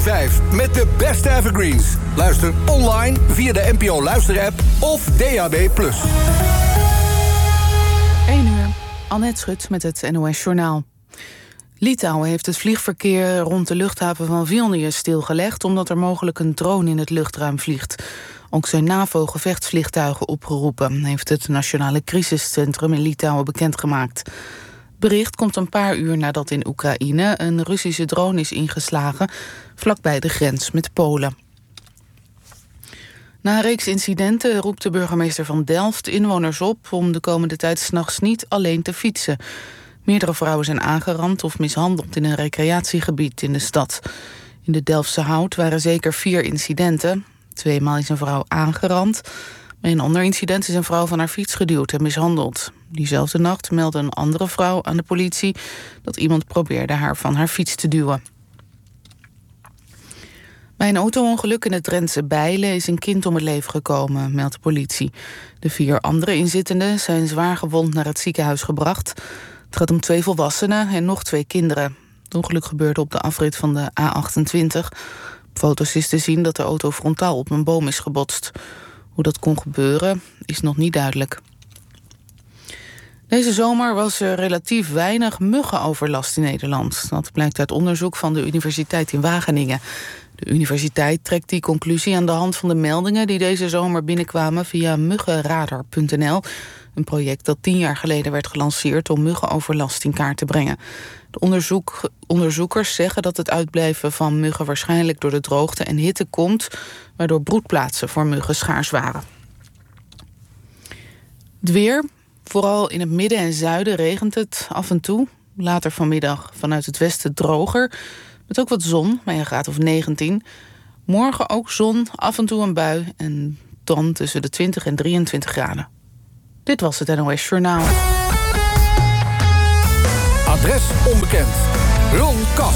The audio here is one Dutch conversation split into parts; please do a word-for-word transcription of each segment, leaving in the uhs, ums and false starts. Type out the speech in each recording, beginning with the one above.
vijf met de beste evergreens. Luister online via de N P O Luisterapp of D A B plus. één uur. Annette Schut met het N O S Journaal. Litouwen heeft het vliegverkeer rond de luchthaven van Vilnius stilgelegd omdat er mogelijk een drone in het luchtruim vliegt. Ook zijn NAVO-gevechtsvliegtuigen opgeroepen, heeft het Nationale Crisiscentrum in Litouwen bekendgemaakt. Het bericht komt een paar uur nadat in Oekraïne een Russische drone is ingeslagen vlakbij de grens met Polen. Na een reeks incidenten roept de burgemeester van Delft inwoners op om de komende tijd 's nachts niet alleen te fietsen. Meerdere vrouwen zijn aangerand of mishandeld in een recreatiegebied in de stad. In de Delftse Hout waren zeker vier incidenten. Tweemaal is een vrouw aangerand. Bij een ander incident is een vrouw van haar fiets geduwd en mishandeld. Diezelfde nacht meldde een andere vrouw aan de politie dat iemand probeerde haar van haar fiets te duwen. Bij een auto-ongeluk in het Drentse Bijlen is een kind om het leven gekomen, meldt de politie. De vier andere inzittenden zijn zwaar gewond naar het ziekenhuis gebracht. Het gaat om twee volwassenen en nog twee kinderen. Het ongeluk gebeurde op de afrit van de A achtentwintig. Op foto's is te zien dat de auto frontaal op een boom is gebotst. Hoe dat kon gebeuren is nog niet duidelijk. Deze zomer was er relatief weinig muggenoverlast in Nederland. Dat blijkt uit onderzoek van de Universiteit in Wageningen. De universiteit trekt die conclusie aan de hand van de meldingen die deze zomer binnenkwamen via muggenradar punt n l. Een project dat tien jaar geleden werd gelanceerd om muggenoverlast in kaart te brengen. De onderzoek, onderzoekers zeggen dat het uitblijven van muggen waarschijnlijk door de droogte en hitte komt, waardoor broedplaatsen voor muggen schaars waren. Het weer. Vooral in het midden en zuiden regent het af en toe. Later vanmiddag vanuit het westen droger. Met ook wat zon, bij een graad of negentien. Morgen ook zon, af en toe een bui. En dan tussen de twintig en drieëntwintig graden. Dit was het N O S Journaal. Adres onbekend. Ron Kas.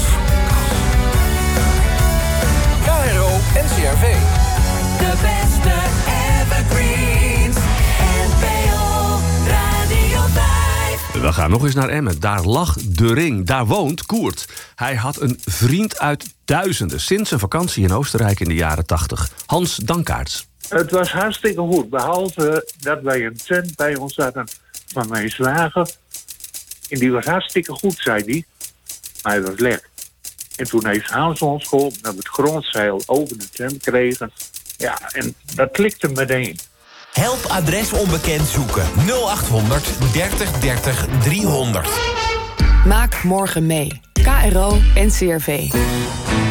K R O N C R V. De beste evergreens. N P O Radio vijf. We gaan nog eens naar Emmen. Daar lag de ring. Daar woont Koert. Hij had een vriend uit duizenden sinds een vakantie in Oostenrijk in de jaren tachtig. Hans Dankaerts. Het was hartstikke goed, behalve dat wij een tent bij ons hadden van mijn zwager. En die was hartstikke goed, zei hij. Maar hij was lek. En toen heeft Hans ons geholpen dat we het grondzeil over de tent kregen. Ja, en dat klikte meteen. Help adres onbekend zoeken. nul acht honderd dertig dertig driehonderd. Maak morgen mee. K R O N C R V.